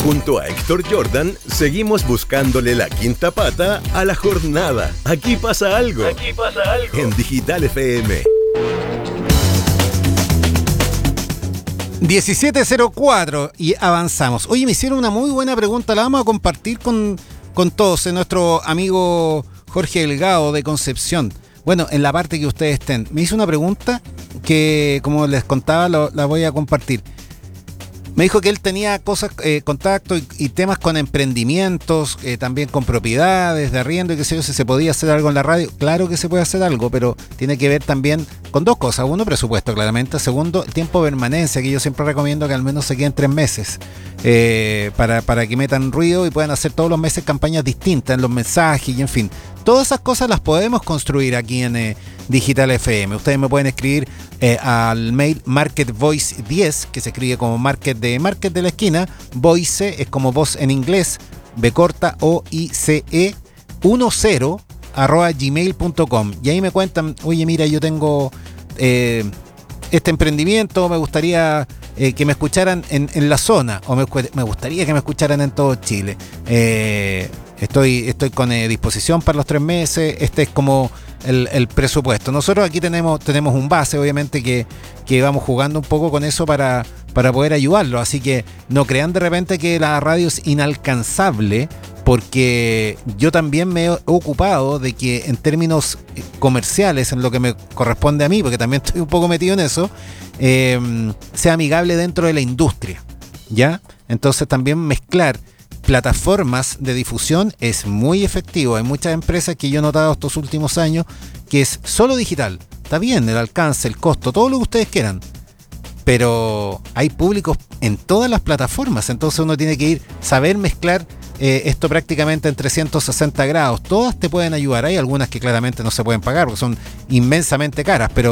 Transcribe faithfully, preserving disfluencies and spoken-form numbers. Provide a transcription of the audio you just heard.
Junto a Héctor Jordan, seguimos buscándole la quinta pata a la jornada. Aquí pasa algo. Aquí pasa algo. En Digital F M. diecisiete cero cuatro y avanzamos. Oye, me hicieron una muy buena pregunta, la vamos a compartir con, con todos, en nuestro amigo Jorge Delgado de Concepción. Bueno, en la parte que ustedes estén. Me hizo una pregunta que, como les contaba, lo, la voy a compartir. Me dijo que él tenía cosas, eh, contactos y, y temas con emprendimientos, eh, también con propiedades de arriendo y qué sé yo, si se podía hacer algo en la radio. Claro que se puede hacer algo, pero tiene que ver también con dos cosas. Uno, presupuesto, claramente. Segundo, tiempo de permanencia, que yo siempre recomiendo que al menos se queden tres meses eh, para, para que metan ruido y puedan hacer todos los meses campañas distintas en los mensajes y en fin. Todas esas cosas las podemos construir aquí en eh, Digital F M. Ustedes me pueden escribir eh, al mail marketvoice diez, que se escribe como market de market de la esquina. Voice es como voz en inglés, B corta O I C E diez arroba gmail punto com. Y ahí me cuentan, oye, mira, yo tengo eh, este emprendimiento, me gustaría eh, que me escucharan en, en la zona, o me, me gustaría que me escucharan en todo Chile. Eh, Estoy, estoy con eh, disposición para los tres meses. Este es como el, el presupuesto. Nosotros aquí tenemos, tenemos un base, obviamente, que, que vamos jugando un poco con eso para, para poder ayudarlo. Así que no crean de repente que la radio es inalcanzable, porque yo también me he ocupado de que en términos comerciales, en lo que me corresponde a mí, porque también estoy un poco metido en eso, eh, sea amigable dentro de la industria, ¿ya? Entonces también mezclar plataformas de difusión es muy efectivo. Hay muchas empresas que yo he notado estos últimos años que es solo digital. Está bien, el alcance, el costo, todo lo que ustedes quieran, pero hay públicos en todas las plataformas. Entonces uno tiene que ir, saber mezclar eh, esto prácticamente en trescientos sesenta grados. Todas te pueden ayudar. Hay algunas que claramente no se pueden pagar porque son inmensamente caras, pero